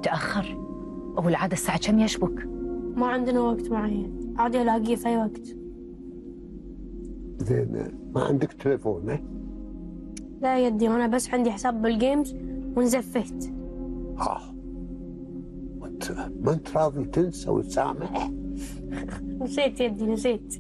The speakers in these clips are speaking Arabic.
تأخر. هو العادة الساعة كم يشبك؟ ما عندنا وقت معين، عادي الاقيه في اي وقت. زين ما عندك تليفون؟ لا يدي، انا بس عندي حساب بالجيمز ونزفت. وانت ما انت راضي تنسى وتسامح؟ نسيت يدي، نسيت.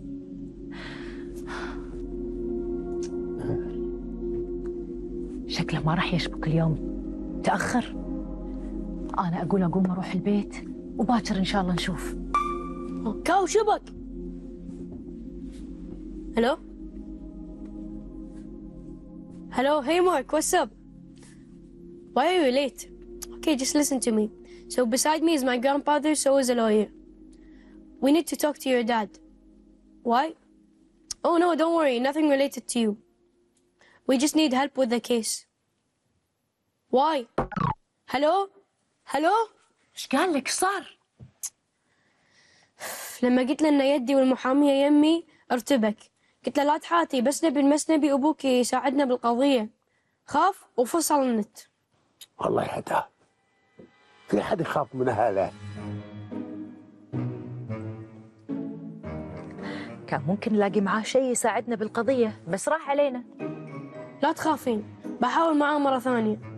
شكله ما راح يشبك اليوم، تأخر. أنا أقول أقوم أروح البيت وباكر إن شاء الله نشوف. كاو شبك. Hello? Hello, hey Mark, what's up? Why are you late? Okay, just listen to me. So beside me is my grandfather, so is a lawyer. We need to talk to your dad. Why? Oh no, don't worry, nothing related to you. We just need help with the case. Why? Hello? Hello? إيش قال لك؟ صار؟ لما قلت له إن يدي والمحامية يمي ارتبك. قلت له لا تحاتي، بس نبي المسنبي أبوك يساعدنا بالقضية. خاف وفصل النت. والله يهداه، في حد يخاف من أهله؟ كان ممكن نلاقي معاه شيء يساعدنا بالقضية، بس راح علينا. لا تخافين، بحاول معاه مرة ثانية.